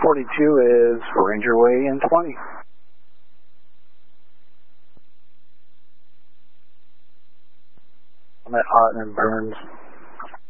42 is Ranger Way in 20. I'm at Otten and Burns.